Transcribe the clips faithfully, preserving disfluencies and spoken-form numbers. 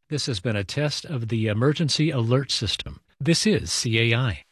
This has been a test of the Emergency Alert System. This is C A I.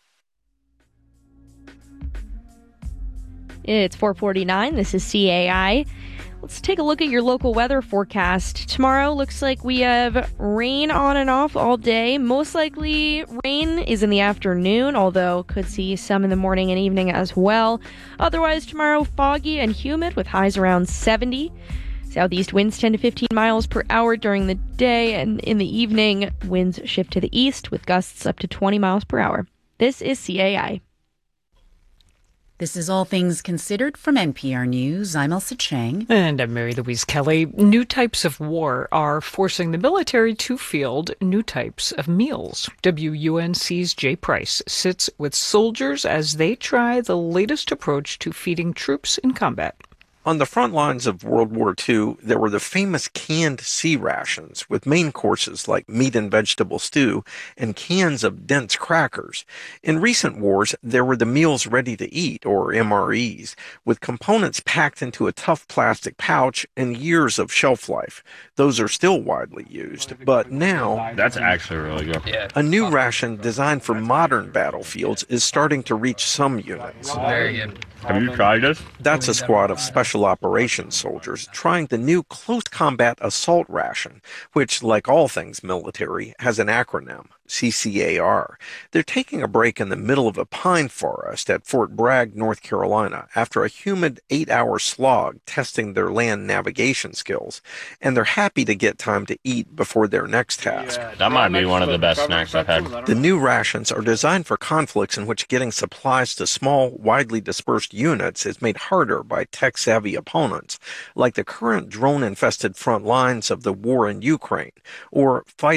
It's four forty-nine. This is C A I. Let's take a look at your local weather forecast. Tomorrow looks like we have rain on and off all day. Most likely rain is in the afternoon, although could see some in the morning and evening as well. Otherwise, tomorrow foggy and humid with highs around seventy. Southeast winds ten to fifteen miles per hour during the day, and in the evening, winds shift to the east with gusts up to twenty miles per hour. This is C A I. This is All Things Considered from N P R News. I'm Elsa Chang. And I'm Mary Louise Kelly. New types of war are forcing the military to field new types of meals. W U N C's Jay Price sits with soldiers as they try the latest approach to feeding troops in combat. On the front lines of World War Two, there were the famous canned C rations with main courses like meat and vegetable stew and cans of dense crackers. In recent wars, there were the meals ready to eat, or M R Es, with components packed into a tough plastic pouch and years of shelf life. Those are still widely used, but now... That's actually really good. A new ration designed for modern battlefields is starting to reach some units. Very good. Have you tried this? That's a squad of special operations soldiers trying the new close combat assault ration, which, like all things military, has an acronym, C C A R. They're taking a break in the middle of a pine forest at Fort Bragg, North Carolina, after a humid eight-hour slog testing their land navigation skills, and they're happy to get time to eat before their next task. That might be one of the best snacks I've had. The new rations are designed for conflicts in which getting supplies to small, widely dispersed units is made harder by tech-savvy opponents, like the current drone-infested front lines of the war in Ukraine, or fighting